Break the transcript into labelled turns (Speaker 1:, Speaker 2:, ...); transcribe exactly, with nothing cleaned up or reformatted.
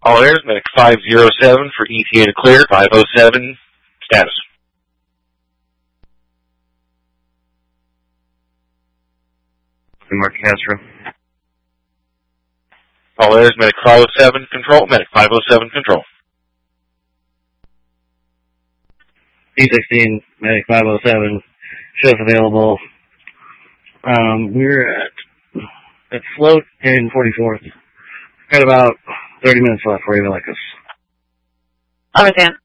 Speaker 1: All airs, Medic five oh seven for E T A to clear, five oh seven, status.
Speaker 2: Mark Castro.
Speaker 1: All airs, Medic five oh seven, control, Medic five oh seven, control.
Speaker 2: D sixteen, Medic five oh seven, shows available. Um, we're at, at float in forty-fourth. Got about thirty minutes left for you to like us.
Speaker 3: Understand.